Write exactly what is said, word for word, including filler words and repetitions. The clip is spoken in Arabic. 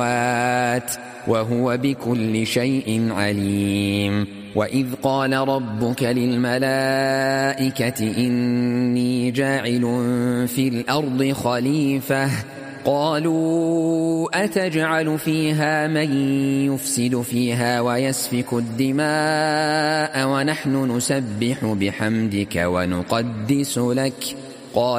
وهو بكل شيء عليم. وإذ قال ربك للملائكة إني جاعل في الأرض خليفة قالوا أتجعل فيها من يفسد فيها ويسفك الدماء ونحن نسبح بحمدك ونقدس لك قال